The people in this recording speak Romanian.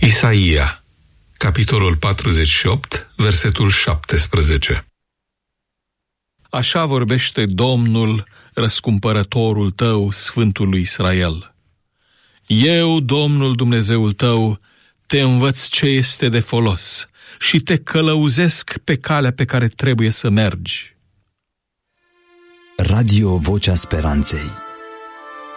Isaia, capitolul 48, versetul 17. Așa vorbește Domnul, răscumpărătorul tău, Sfântul lui Israel. Eu, Domnul Dumnezeul tău, te învăț ce este de folos și te călăuzesc pe calea pe care trebuie să mergi. Radio Vocea Speranței.